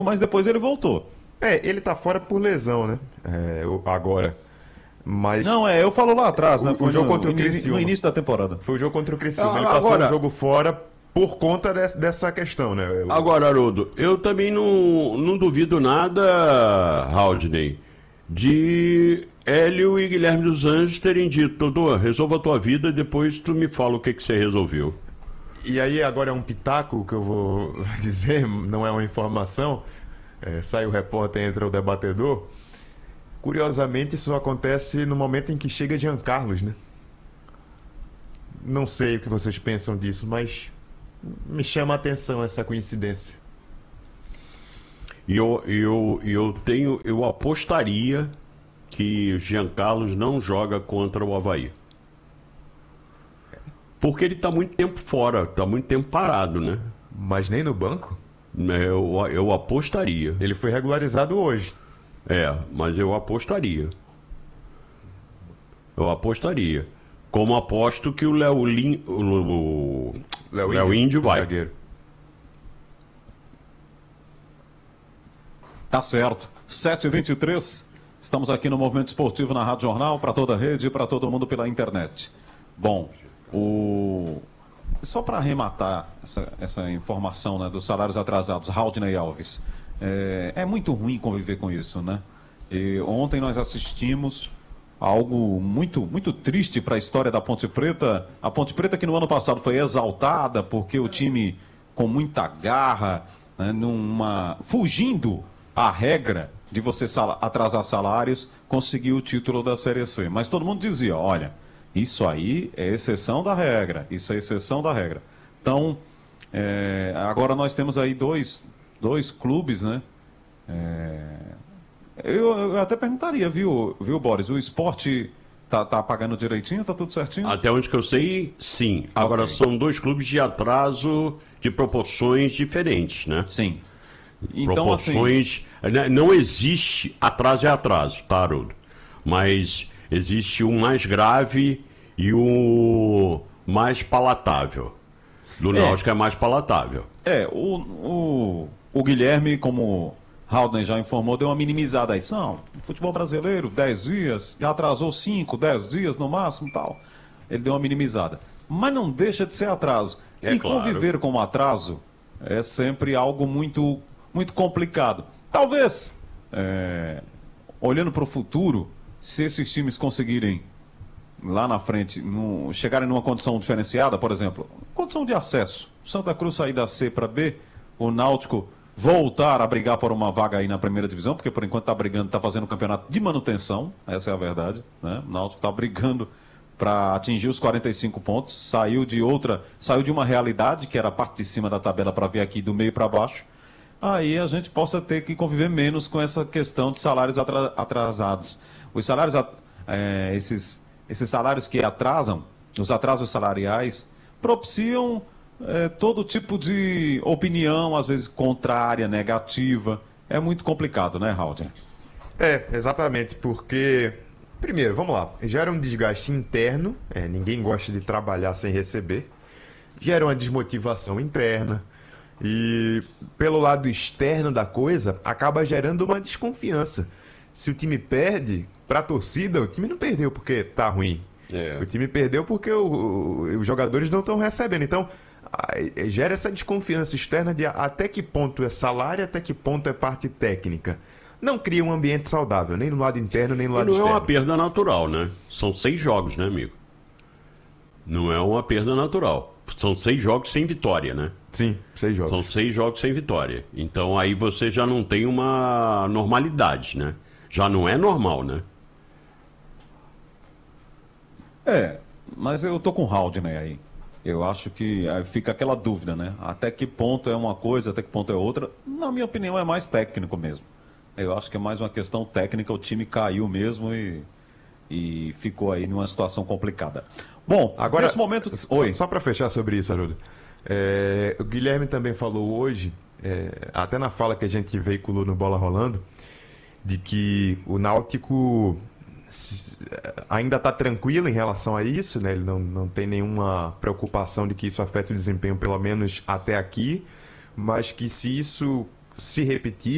mas depois ele voltou. Ele tá fora por lesão, né? Agora. Mas Não, eu falo lá atrás, né? o Foi jogo no, contra o Criciúma. no início da temporada. Foi o jogo contra o Criciúma. Ele Ah, passou agora- o jogo fora por conta dessa questão, né? Agora, Haroldo, eu também não duvido nada, Haldney, de Hélio e Guilherme dos Anjos terem dito: Dodô, resolva a tua vida e depois tu me fala o que você resolveu. E aí agora é um pitaco que eu vou dizer, não é uma informação. Sai o repórter, entra o debatedor. Curiosamente, isso acontece no momento em que chega Jean Carlos, né? Não sei o que vocês pensam disso, mas me chama a atenção essa coincidência. E eu apostaria que Jean Carlos não joga contra o Avaí. Porque ele está muito tempo fora, está muito tempo parado, né? Mas nem no banco? Eu apostaria. Ele foi regularizado hoje. Mas eu apostaria. Eu apostaria. Como aposto que o Léo Índio vai. Zagueiro. Tá certo. 7h23, estamos aqui no Movimento Esportivo na Rádio Jornal, para toda a rede e para todo mundo pela internet. Bom, só para arrematar essa informação, né, dos salários atrasados, Haldney Alves, é muito ruim conviver com isso, né? E ontem nós assistimos algo muito, muito triste para a história da Ponte Preta. A Ponte Preta que no ano passado foi exaltada porque o time com muita garra, né, fugindo à regra de você atrasar salários, conseguiu o título da Série C. Mas todo mundo dizia, olha, isso aí é exceção da regra, isso é exceção da regra. Então, agora nós temos aí dois clubes, né? Eu até perguntaria, viu, Boris? O esporte tá pagando direitinho? Tá tudo certinho? Até onde que eu sei, sim. Agora Ok. são dois clubes de atraso de proporções diferentes, né? Sim. Então, assim, Proporções. Não existe atraso é atraso, tá, Haroldo? Mas existe o mais grave e o mais palatável. Do Náutico é mais palatável. o Guilherme, como Haldney já informou, deu uma minimizada aí. Não, no futebol brasileiro, 10 dias, já atrasou 5, 10 dias no máximo e tal. Ele deu uma minimizada. Mas não deixa de ser atraso. É E claro. conviver com o atraso é sempre algo muito, muito complicado. Talvez, olhando para o futuro, se esses times conseguirem lá na frente chegarem numa condição diferenciada, por exemplo, condição de acesso, Santa Cruz sair da C para B, o Náutico voltar a brigar por uma vaga aí na primeira divisão, porque por enquanto está brigando, está fazendo um campeonato de manutenção, essa é a verdade, né? O Náutico está brigando para atingir os 45 pontos, saiu de uma realidade que era a parte de cima da tabela para vir aqui do meio para baixo. Aí a gente possa ter que conviver menos com essa questão de salários atrasados. Os salários, esses salários que atrasam, os atrasos salariais, propiciam todo tipo de opinião, às vezes contrária, negativa. É muito complicado, né, Haldney? Exatamente, porque, primeiro, vamos lá, gera um desgaste interno, ninguém gosta de trabalhar sem receber, gera uma desmotivação interna, e pelo lado externo da coisa, acaba gerando uma desconfiança. Se o time perde, pra torcida, o time não perdeu porque tá ruim. O time perdeu porque os jogadores não estão recebendo. Então, gera essa desconfiança externa de até que ponto é salário, até que ponto é parte técnica. Não cria um ambiente saudável, nem no lado interno, nem no lado Não é externo. uma perda natural, né? São 6 jogos, né, amigo? Não é uma perda natural. São 6 jogos sem vitória, né? Sim, 6 jogos. São 6 jogos sem vitória. Então aí você já não tem uma normalidade, né? Já não é normal, né? Mas eu tô com o Haldney aí. Eu acho que aí fica aquela dúvida, né? Até que ponto é uma coisa, até que ponto é outra. Na minha opinião, é mais técnico mesmo. Eu acho que é mais uma questão técnica, o time caiu mesmo e ficou aí numa situação complicada. Bom, Agora, nesse momento... Só para fechar sobre isso, Haroldo. O Guilherme também falou hoje, até na fala que a gente veiculou no Bola Rolando, de que o Náutico ainda está tranquilo em relação a isso, né? Ele não tem nenhuma preocupação de que isso afete o desempenho, pelo menos até aqui, mas que se isso se repetir,